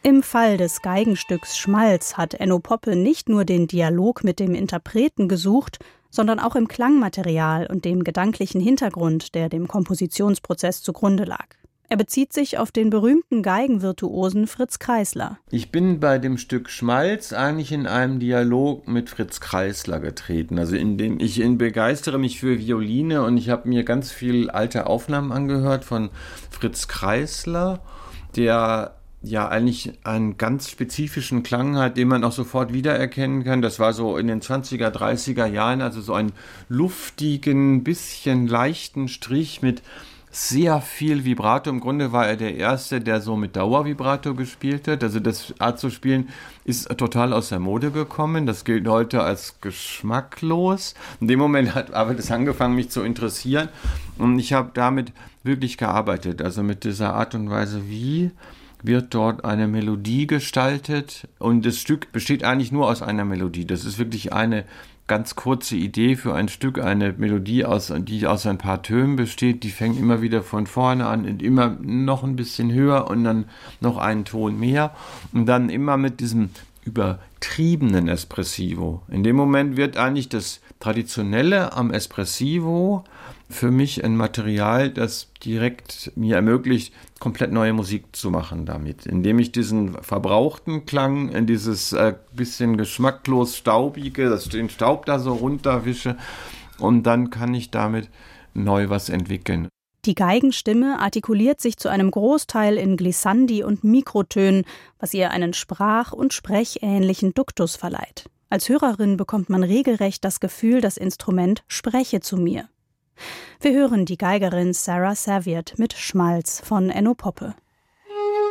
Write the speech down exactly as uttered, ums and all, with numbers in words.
Im Fall des Geigenstücks Schmalz hat Enno Poppe nicht nur den Dialog mit dem Interpreten gesucht, sondern auch im Klangmaterial und dem gedanklichen Hintergrund, der dem Kompositionsprozess zugrunde lag. Er bezieht sich auf den berühmten Geigenvirtuosen Fritz Kreisler. Ich bin bei dem Stück Schmalz eigentlich in einem Dialog mit Fritz Kreisler getreten. Also in dem ich in begeistere mich für Violine und ich habe mir ganz viel alte Aufnahmen angehört von Fritz Kreisler, der ja eigentlich einen ganz spezifischen Klang hat, den man auch sofort wiedererkennen kann. Das war so in den zwanziger, dreißiger Jahren, also so einen luftigen, bisschen leichten Strich mit sehr viel Vibrato. Im Grunde war er der Erste, der so mit Dauervibrato gespielt hat. Also das Art zu spielen ist total aus der Mode gekommen. Das gilt heute als geschmacklos. In dem Moment hat aber das angefangen, mich zu interessieren. Und ich habe damit wirklich gearbeitet. Also mit dieser Art und Weise, wie wird dort eine Melodie gestaltet. Und das Stück besteht eigentlich nur aus einer Melodie. Das ist wirklich eine ganz kurze Idee für ein Stück, eine Melodie, aus, die aus ein paar Tönen besteht, die fängt immer wieder von vorne an und immer noch ein bisschen höher und dann noch einen Ton mehr und dann immer mit diesem übertriebenen Espressivo. In dem Moment wird eigentlich das Traditionelle am Espressivo für mich ein Material, das direkt mir ermöglicht, komplett neue Musik zu machen damit, indem ich diesen verbrauchten Klang in dieses äh, bisschen geschmacklos staubige, das den Staub da so runterwische und dann kann ich damit neu was entwickeln. Die Geigenstimme artikuliert sich zu einem Großteil in Glissandi und Mikrotönen, was ihr einen sprach- und sprechähnlichen Duktus verleiht. Als Hörerin bekommt man regelrecht das Gefühl, das Instrument spreche zu mir. Wir hören die Geigerin Sarah Saviat mit Schmalz von Enno Poppe.